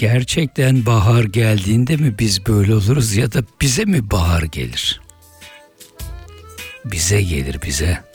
Gerçekten bahar geldiğinde mi biz böyle oluruz ya da bize mi bahar gelir? Bize gelir, bize.